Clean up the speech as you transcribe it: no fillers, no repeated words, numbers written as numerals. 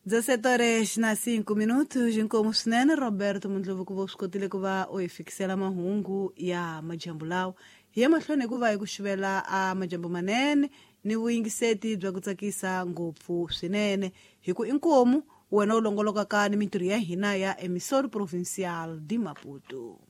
17 horas na 5 minutos, inkomu swinene Roberto Mundlovu kuva usikotile kuva uyifikisela mahungu ya majambo lawo hiye mahlweni kuva ikuxivela a majambo manene ni vuyingiseti bya kutsakisa ngopfu swinene hiku inkomu wena u longolokaka ni mintirho ya hina ya emisori provincial di Maputo.